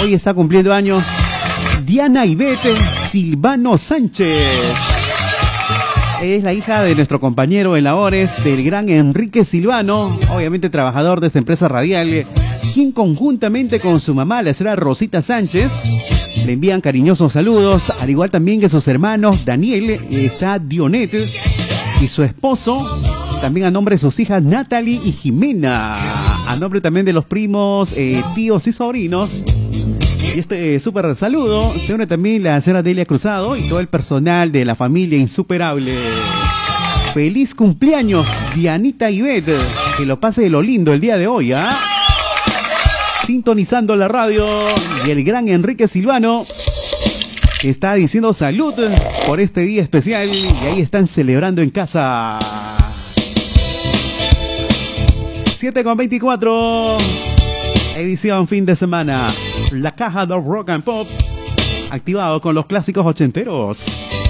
Hoy está cumpliendo años Diana Ivette Silvano Sánchez. Es la hija de nuestro compañero en labores, del gran Enrique Silvano, obviamente trabajador de esta empresa radial, quien conjuntamente con su mamá, la señora Rosita Sánchez, le envían cariñosos saludos, al igual también que sus hermanos Daniel, está Dionet, y su esposo, también a nombre de sus hijas Natalie y Jimena, a nombre también de los primos, tíos y sobrinos. Y este súper saludo se une también la señora Delia Cruzado y todo el personal de la familia insuperable. ¡Feliz cumpleaños, Dianita Ivette! Que lo pase de lo lindo el día de hoy, ¿ah? Sintonizando la radio, y el gran Enrique Silvano está diciendo salud por este día especial, y ahí están celebrando en casa. 7:24, edición fin de semana. La caja de Rock and Pop, activado con los clásicos ochenteros.